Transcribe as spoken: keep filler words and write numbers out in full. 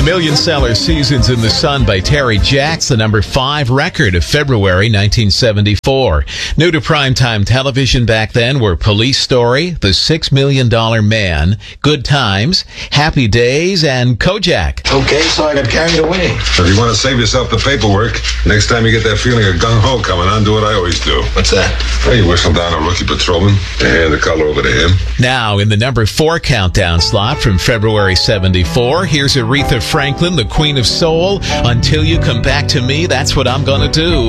The Million Seller Seasons in the Sun by Terry Jacks, the number five record of February nineteen seventy-four. New to primetime television back then were Police Story, The Six Million Dollar Man, Good Times, Happy Days, and Kojak. Okay, so I got carried away. So if you want to save yourself the paperwork, next time you get that feeling of gung-ho coming on, do what I always do. What's that? Well, you whistle down a rookie patrolman and hand the collar over to him. Now, in the number four countdown slot from February seventy-four, here's Aretha Franklin, the Queen of Soul. Until You Come Back to Me, That's What I'm Gonna Do.